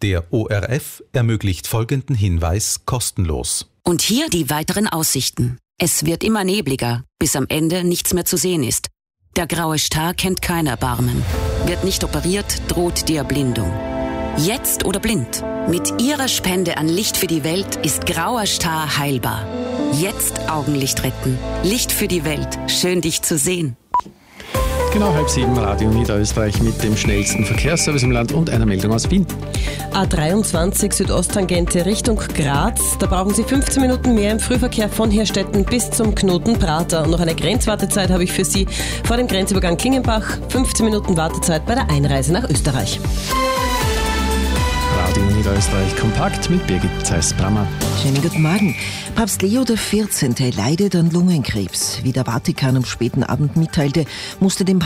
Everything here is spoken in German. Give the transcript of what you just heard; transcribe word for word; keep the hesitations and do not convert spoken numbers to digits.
Der O R F ermöglicht folgenden Hinweis kostenlos. Und hier die weiteren Aussichten. Es wird immer nebliger, bis am Ende nichts mehr zu sehen ist. Der graue Star kennt kein Erbarmen. Wird nicht operiert, droht die Erblindung. Jetzt oder blind. Mit Ihrer Spende an Licht für die Welt ist grauer Star heilbar. Jetzt Augenlicht retten. Licht für die Welt. Schön, dich zu sehen. Genau halb sieben, Radio Niederösterreich mit dem schnellsten Verkehrsservice im Land und einer Meldung aus Wien. A dreiundzwanzig Südosttangente Richtung Graz. Da brauchen Sie fünfzehn Minuten mehr im Frühverkehr von Herstetten bis zum Knoten Prater. Und noch eine Grenzwartezeit habe ich für Sie vor dem Grenzübergang Klingenbach. fünfzehn Minuten Wartezeit bei der Einreise nach Österreich. Radio Niederösterreich kompakt mit Birgit Zeiss-Brammer. Schönen guten Morgen. Papst Leo der vierzehnte leidet an Lungenkrebs. Wie der Vatikan am späten Abend mitteilte, musste dem